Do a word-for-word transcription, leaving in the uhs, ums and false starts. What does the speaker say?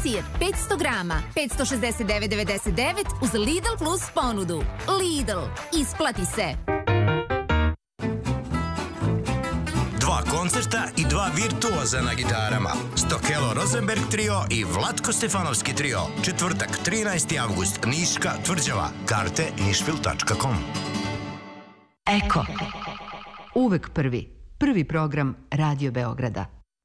sir petsto grama, petsto šezdeset devet devedeset devet uz Lidl Plus ponudu. Lidl, isplati se. Dva koncerta i dva virtuoza na gitarama. Stokelo Rosenberg trio i Vlatko Stefanovski trio. Četvrtak, trinaesti avgust, Niška tvrđava. Karte nišfil tačka com. Eko. Uvek prvi. Prvi program Radio Beograda.